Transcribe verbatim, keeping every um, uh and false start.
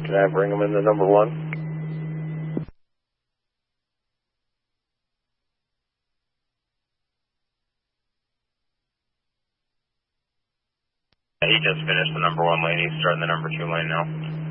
Can I bring him in the number one? He just finished the number one lane. He's starting the number two lane now.